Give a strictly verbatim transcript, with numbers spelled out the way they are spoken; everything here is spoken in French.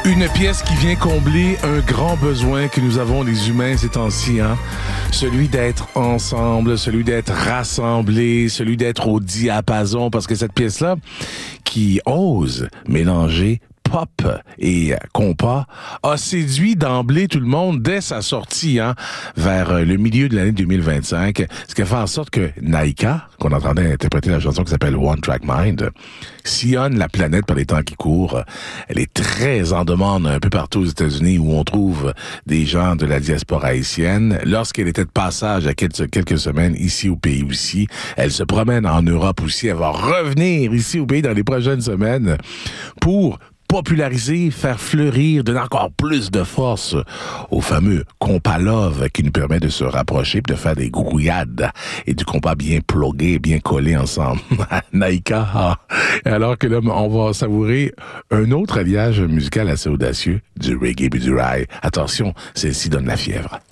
Une pièce qui vient combler un grand besoin que nous avons les humains ces temps-ci, hein? Celui d'être ensemble, celui d'être rassemblés, celui d'être au diapason, parce que cette pièce-là, qui ose mélanger pop et compas, a séduit d'emblée tout le monde dès sa sortie, hein, vers le milieu de l'année deux mille vingt-cinq, ce qui a fait en sorte que Naika, qu'on entendait interpréter la chanson qui s'appelle One Track Mind, sillonne la planète par les temps qui courent. Elle est très en demande un peu partout aux États-Unis, où on trouve des gens de la diaspora haïtienne. Lorsqu'elle était de passage à quelques, quelques semaines ici au pays aussi, elle se promène en Europe aussi. Elle va revenir ici au pays dans les prochaines semaines pour populariser, faire fleurir, donner encore plus de force au fameux compas love qui nous permet de se rapprocher, de faire des grouillades et du compas bien plugué, bien collé ensemble. Naika. Ah. Alors que là, on va savourer un autre alliage musical assez audacieux, du reggae et du rail. Attention, celle-ci donne la fièvre.